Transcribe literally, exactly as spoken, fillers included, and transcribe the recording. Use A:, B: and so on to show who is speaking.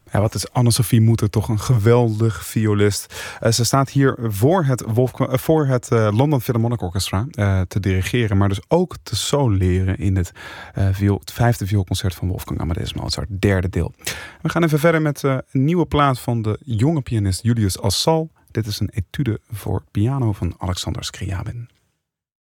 A: Ja, wat is Anne-Sophie Mutter toch een geweldig violist. Uh, ze staat hier voor het, Wolf, uh, voor het uh, London Philharmonic Orchestra uh, te dirigeren, maar dus ook te soleren in het, uh, viool, het vijfde vioolconcert van Wolfgang Amadeus Mozart, derde deel. We gaan even verder met uh, een nieuwe plaat van de jonge pianist Julius Assal. Dit is een etude voor piano van Alexander Scriabin.